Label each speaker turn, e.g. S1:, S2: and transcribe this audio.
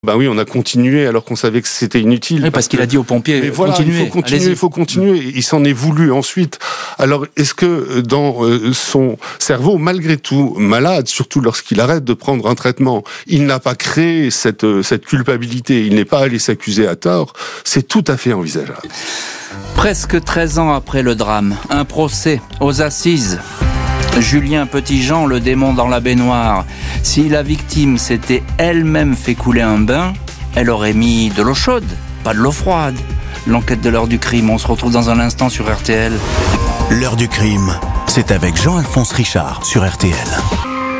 S1: Ben oui, on a continué alors qu'on savait que c'était inutile.
S2: Oui, parce qu'il a dit aux pompiers,
S1: mais voilà,
S2: continuez,
S1: il faut continuer. Il s'en est voulu ensuite. Alors, est-ce que dans son cerveau, malgré tout malade, surtout lorsqu'il arrête de prendre un traitement, il n'a pas créé cette culpabilité, il n'est pas allé s'accuser à tort, c'est tout à fait envisageable.
S2: Presque 13 ans après le drame, un procès aux assises. Julien Petitjean, le démon dans la baignoire. Si la victime s'était elle-même fait couler un bain, elle aurait mis de l'eau chaude, pas de l'eau froide. L'enquête de l'heure du crime, on se retrouve dans un instant sur RTL.
S3: L'heure du crime, c'est avec Jean-Alphonse Richard sur RTL.